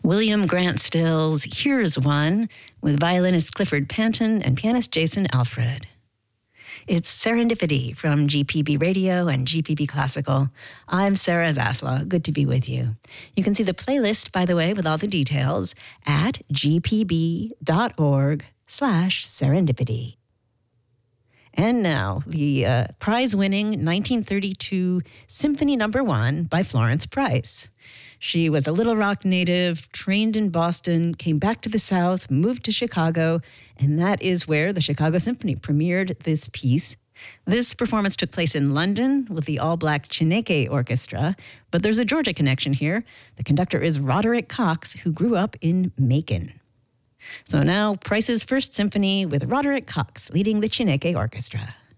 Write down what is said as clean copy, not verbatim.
William Grant Still's Here's One with violinist Clifford Panton and pianist Jason Alfred. It's Serendipity from GPB Radio and GPB Classical. I'm Sarah Zaslow. Good to be with you. You can see the playlist, by the way, with all the details at gpb.org/serendipity. And now, the prize-winning 1932 Symphony No. 1 by Florence Price. She was a Little Rock native, trained in Boston, came back to the South, moved to Chicago, and that is where the Chicago Symphony premiered this piece. This performance took place in London with the all-black Chineke Orchestra, but there's a Georgia connection here. The conductor is Roderick Cox, who grew up in Macon. So now, Price's First Symphony with Roderick Cox leading the Chineke Orchestra.